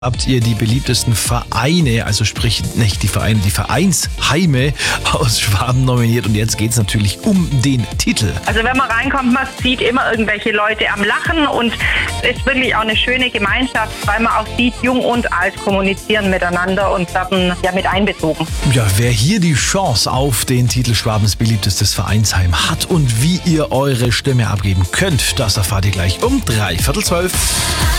Habt ihr die beliebtesten Vereine, also sprich nicht die Vereine, die Vereinsheime aus Schwaben nominiert und jetzt geht es natürlich um den Titel. Also wenn man reinkommt, man sieht immer irgendwelche Leute am Lachen und es ist wirklich auch eine schöne Gemeinschaft, weil man auch sieht, jung und alt kommunizieren miteinander und werden ja mit einbezogen. Ja, wer hier die Chance auf den Titel Schwabens beliebtestes Vereinsheim hat und wie ihr eure Stimme abgeben könnt, das erfahrt ihr gleich um 11:45.